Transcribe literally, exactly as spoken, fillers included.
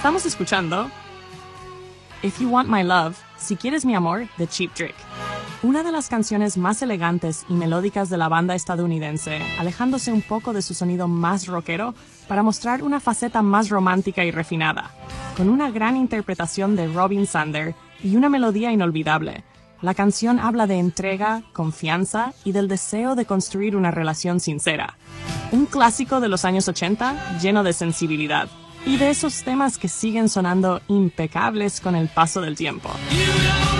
Estamos escuchando If You Want My Love, Si Quieres Mi Amor, de Cheap Trick. Una de las canciones más elegantes y melódicas de la banda estadounidense, alejándose un poco de su sonido más rockero para mostrar una faceta más romántica y refinada. Con una gran interpretación de Robin Zander y una melodía inolvidable, la canción habla de entrega, confianza y del deseo de construir una relación sincera. Un clásico de los años ochenta lleno de sensibilidad y de esos temas que siguen sonando impecables con el paso del tiempo.